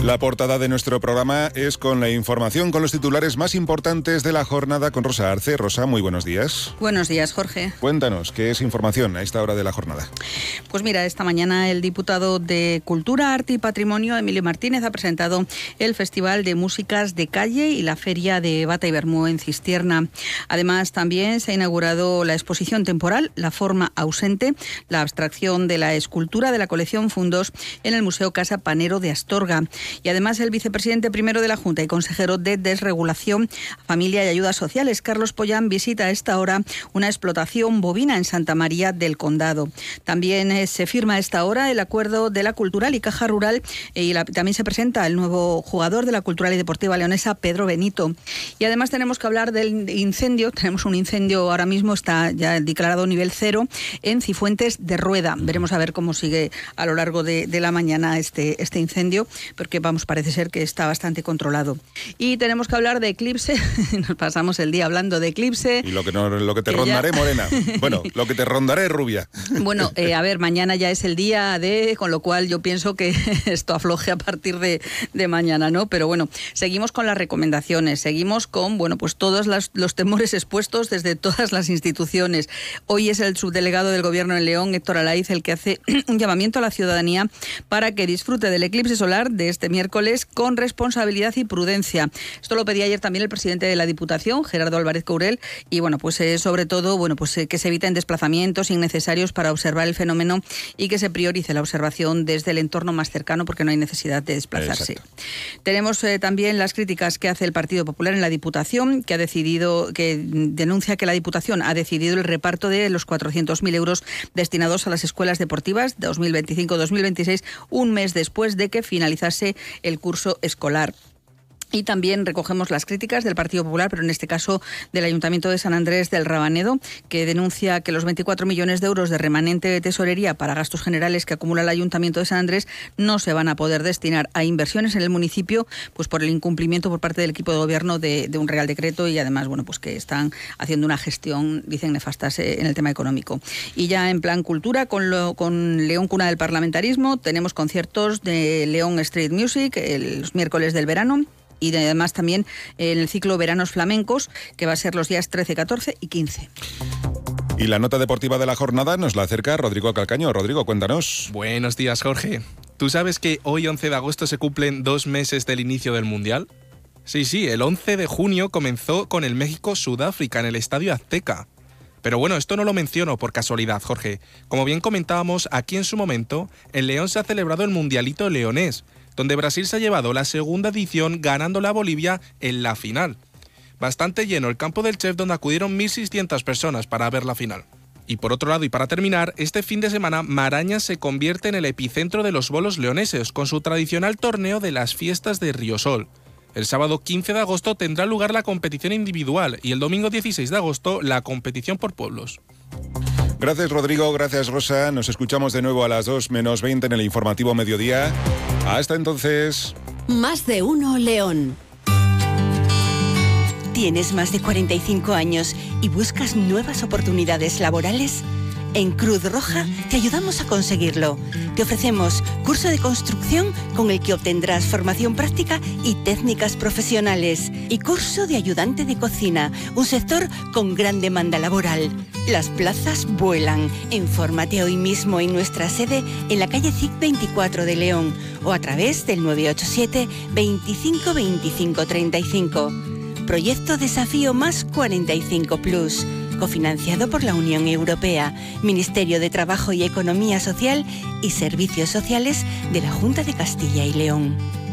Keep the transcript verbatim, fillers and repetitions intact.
La portada de nuestro programa es con la información, con los titulares más importantes de la jornada con Rosa Arce. Rosa, muy buenos días. Buenos días, Jorge. Cuéntanos, ¿qué es información a esta hora de la jornada? Pues mira, esta mañana el diputado de Cultura, Arte y Patrimonio, Emilio Martínez, ha presentado el Festival de Músicas de Calle y la Feria de Bata y Vermú en Cistierna. Además, también se ha inaugurado la exposición temporal La forma ausente, la abstracción de la escultura de la colección Fundos en el Museo Casa Panero de Astorga. Y además el vicepresidente primero de la Junta y consejero de Desregulación, Familia y Ayudas Sociales, Carlos Pollán, visita a esta hora una explotación bovina en Santa María del Condado. También eh, se firma a esta hora el acuerdo de la Cultural y Caja Rural eh, y la, también se presenta el nuevo jugador de la Cultural y Deportiva Leonesa, Pedro Benito. Y además tenemos que hablar del incendio. Tenemos un incendio ahora mismo, está ya declarado nivel cero en Cifuentes de Rueda. Veremos a ver cómo sigue a lo largo de, de la mañana este, este incendio, porque vamos, parece ser que está bastante controlado. Y tenemos que hablar de eclipse. Nos pasamos el día hablando de eclipse. Y lo que, no, lo que te que rondaré, ya... morena. Bueno, lo que te rondaré, rubia. Bueno, eh, a ver, mañana ya es el día de, con lo cual yo pienso que esto afloje a partir de, de mañana, ¿no? Pero bueno, seguimos con las recomendaciones, seguimos con, bueno, pues todos las, los temores expuestos desde todas las instituciones. Hoy es el subdelegado del Gobierno en León, Héctor Alaiz, el que hace un llamamiento a la ciudadanía para que disfrute del eclipse solar de este miércoles con responsabilidad y prudencia. Esto lo pedía ayer también el presidente de la Diputación, Gerardo Álvarez Courel, y bueno, pues eh, sobre todo, bueno, pues eh, que se eviten desplazamientos innecesarios para observar el fenómeno y que se priorice la observación desde el entorno más cercano, porque no hay necesidad de desplazarse. Exacto. Tenemos eh, también las críticas que hace el Partido Popular en la Diputación, que ha decidido, que denuncia que la Diputación ha decidido el reparto de los cuatrocientos mil euros destinados a las escuelas deportivas dos mil veinticinco dos mil veintiséis, un mes después de que finalizase el curso escolar. Y también recogemos las críticas del Partido Popular, pero en este caso del Ayuntamiento de San Andrés del Rabanedo, que denuncia que los veinticuatro millones de euros de remanente de tesorería para gastos generales que acumula el Ayuntamiento de San Andrés no se van a poder destinar a inversiones en el municipio, pues por el incumplimiento por parte del equipo de gobierno de, de un Real Decreto, y además, bueno, pues que están haciendo una gestión, dicen, nefastas en el tema económico. Y ya en plan cultura, con, lo, con León Cuna del Parlamentarismo, tenemos conciertos de León Street Music el, los miércoles del verano, y además también en el ciclo Veranos Flamencos, que va a ser los días trece, catorce y quince. Y la nota deportiva de la jornada nos la acerca Rodrigo Calcaño. Rodrigo, cuéntanos. Buenos días, Jorge. ¿Tú sabes que hoy, once de agosto, se cumplen dos meses del inicio del Mundial? Sí, sí, el once de junio comenzó con el México-Sudáfrica en el Estadio Azteca. Pero bueno, esto no lo menciono por casualidad, Jorge. Como bien comentábamos, aquí en su momento, en León se ha celebrado el Mundialito Leonés, donde Brasil se ha llevado la segunda edición ganándola a Bolivia en la final. Bastante lleno el campo del Chef, donde acudieron mil seiscientas personas para ver la final. Y por otro lado, y para terminar, este fin de semana Marañas se convierte en el epicentro de los bolos leoneses, con su tradicional torneo de las fiestas de Riosol. El sábado quince de agosto tendrá lugar la competición individual y el domingo dieciséis de agosto la competición por pueblos. Gracias, Rodrigo, gracias, Rosa. Nos escuchamos de nuevo a las dos menos veinte en el informativo Mediodía. Hasta entonces. Más de uno León. ¿Tienes más de cuarenta y cinco años y buscas nuevas oportunidades laborales? En Cruz Roja te ayudamos a conseguirlo. Te ofrecemos curso de construcción con el que obtendrás formación práctica y técnicas profesionales, y curso de ayudante de cocina, un sector con gran demanda laboral. Las plazas vuelan. Infórmate hoy mismo en nuestra sede en la calle C I C veinticuatro de León o a través del nueve ocho siete, veinticinco, veinticinco, treinta y cinco. Proyecto Desafío Más cuarenta y cinco Plus. Cofinanciado por la Unión Europea, Ministerio de Trabajo y Economía Social y Servicios Sociales de la Junta de Castilla y León.